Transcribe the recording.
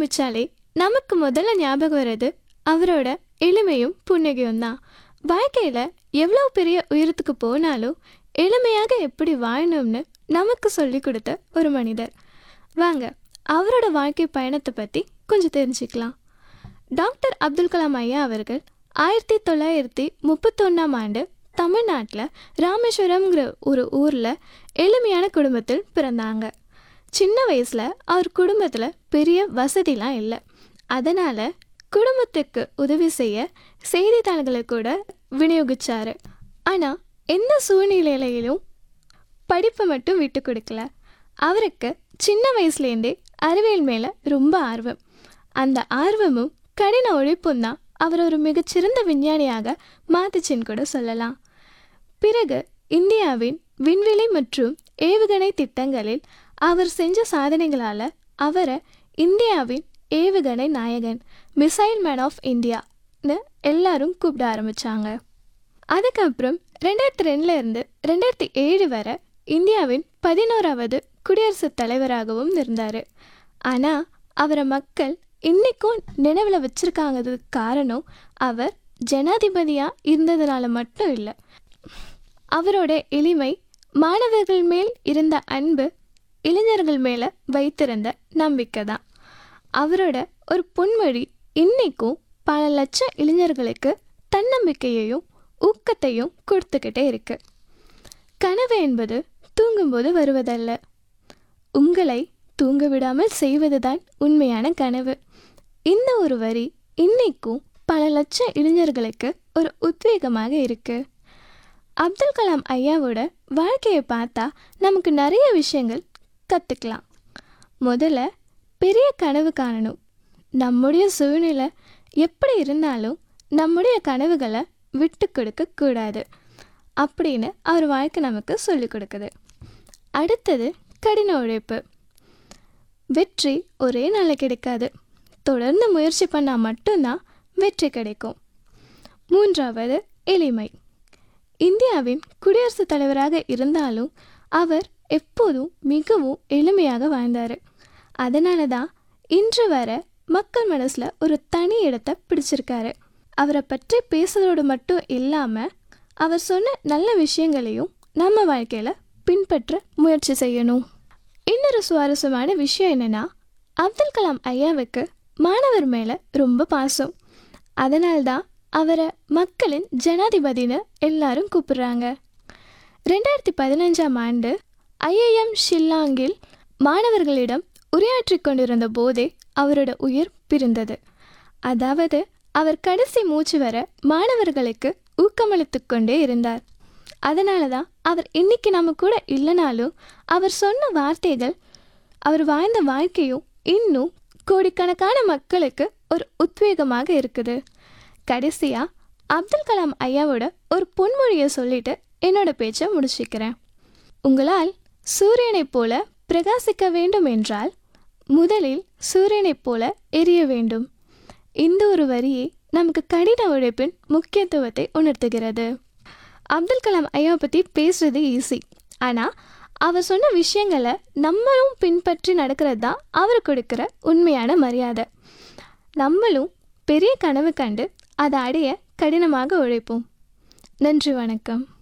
ஆரம்பித்தாலே நமக்கு முதல்ல ஞாபகம் வர்றது அவரோட எளிமையும் புன்னகையும் தான். வாழ்க்கையில் எவ்வளோ பெரிய உயரத்துக்கு போனாலும் எளிமையாக எப்படி வாழணும்னு நமக்கு சொல்லி கொடுத்த ஒரு மனிதர். வாங்க அவரோட வாழ்க்கை பயணத்தை பற்றி கொஞ்சம் தெரிஞ்சுக்கலாம். டாக்டர் அப்துல் கலாம் ஐயா அவர்கள் 1931 தமிழ்நாட்டில் ராமேஸ்வரம்ங்கிற ஒரு ஊரில் எளிமையான குடும்பத்தில் பிறந்தாங்க. சின்ன வயசில் அவர் குடும்பத்தில் பெரிய வசதிலாம் இல்லை. அதனால் குடும்பத்துக்கு உதவி செய்ய செய்தித்தாள்களை கூட விநியோகிச்சார். ஆனால் எந்த சூழ்நிலையிலும் படிப்பை மட்டும் விட்டு கொடுக்கல. அவருக்கு சின்ன வயசுலேருந்தே அறிவியல் மேலே ரொம்ப ஆர்வம். அந்த ஆர்வமும் கடின உழைப்பும் தான் அவர் ஒரு மிகச்சிறந்த விஞ்ஞானியாக மாற்றுச்சின்னு கூட சொல்லலாம். பிறகு இந்தியாவின் விண்வெளி மற்றும் ஏவுகணை திட்டங்களில் அவர் செஞ்ச சாதனைகளால் அவரை இந்தியாவின் ஏவுகணை நாயகன், மிசைல் மேன் ஆஃப் இந்தியான்னு எல்லாரும் கூப்பிட ஆரம்பித்தாங்க. அதுக்கப்புறம் 2002 2007 வரை இந்தியாவின் 11வது குடியரசுத் தலைவராகவும் இருந்தார். ஆனால் அவரை மக்கள் இன்றைக்கும் நினைவில் வச்சுருக்காங்கிறதுக்கு காரணம் அவர் ஜனாதிபதியாக இருந்ததுனால மட்டும் இல்லை. அவரோட எளிமை, மாணவர்கள் மேல் இருந்த அன்பு, இளைஞர்கள் மேலே வைத்திருந்த நம்பிக்கை தான். அவரோட ஒரு பொன்மொழி இன்றைக்கும் பல லட்சம் இளைஞர்களுக்கு தன்னம்பிக்கையையும் ஊக்கத்தையும் கொடுத்துக்கிட்டே இருக்கு. கனவு என்பது தூங்கும்போது வருவதல்ல, உங்களை தூங்க விடாமல் செய்வதுதான் உண்மையான கனவு. இந்த ஒரு வரி இன்னைக்கும் பல லட்சம் இளைஞர்களுக்கு ஒரு உத்வேகமாக இருக்கு. அப்துல் கலாம் ஐயாவோட வாழ்க்கையை பார்த்தா நமக்கு நிறைய விஷயங்கள் கற்றுக்கலாம். முதல்ல பெரிய கனவு காணணும். நம்முடைய சூழ்நிலை எப்படி இருந்தாலும் நம்முடைய கனவுகளை விட்டு கொடுக்க கூடாது அப்படின்னு அவர் வாழ்க்கை நமக்கு சொல்லிக் கொடுக்குது. அடுத்தது கடின உழைப்பு. வெற்றி ஒரே நாளில் கிடைக்காது. தொடர்ந்து முயற்சி பண்ணால் மட்டும்தான் வெற்றி கிடைக்கும். மூன்றாவது எளிமை. இந்தியாவின் குடியரசுத் தலைவராக இருந்தாலும் அவர் எப்போதும் மிகவும் எளிமையாக வாழ்ந்தார். அதனால தான் இன்று வர மக்கள் மனசில் ஒரு தனி இடத்தை பிடிச்சிருக்காரு. அவரை பற்றி பேசுறதோடு மட்டும் இல்லாமல் அவர் சொன்ன நல்ல விஷயங்களையும் நம்ம வாழ்க்கையில் பின்பற்ற முயற்சி செய்யணும். இன்னொரு சுவாரஸ்யமான விஷயம் என்னென்னா, அப்துல் கலாம் ஐயாவுக்கு மாணவர் மேலே ரொம்ப பாசம். அதனால்தான் அவரை மக்களின் ஜனாதிபதினு எல்லாரும் கூப்பிடுறாங்க. 2015 IIM ஷில்லாங்கில் மாணவர்களிடம் உரையாற்றி கொண்டிருந்த போதே அவரோட உயிர் பிரிந்தது. அதாவது அவர் கடைசி மூச்சு வர மாணவர்களுக்கு ஊக்கமளித்து கொண்டே இருந்தார். அதனால தான் அவர் இன்னைக்கு நம்ம கூட இல்லைனாலும் அவர் சொன்ன வார்த்தைகள், அவர் வாழ்ந்த வாழ்க்கையும் இன்னும் கோடிக்கணக்கான மக்களுக்கு ஒரு உத்வேகமாக இருக்குது. கடைசியாக அப்துல் கலாம் ஐயாவோட ஒரு பொன்மொழியை சொல்லிட்டு என்னோட பேச்சை முடிச்சுக்கிறேன். உங்களால் சூரியனைப் போல பிரகாசிக்க வேண்டும் என்றால் முதலில் சூரியனைப் போல எரிய வேண்டும். இந்த ஒரு வரியை நமக்கு கடின உழைப்பின் முக்கியத்துவத்தை உணர்த்துகிறது. அப்துல் கலாம் ஐயாவை பற்றி பேசுறது ஈஸி, ஆனால் அவர் சொன்ன விஷயங்களை நம்மளும் பின்பற்றி நடக்கிறது தான் அவர் கொடுக்குற உண்மையான மரியாதை. நம்மளும் பெரிய கனவு கண்டு அதை அடைய கடினமாக உழைப்போம். நன்றி, வணக்கம்.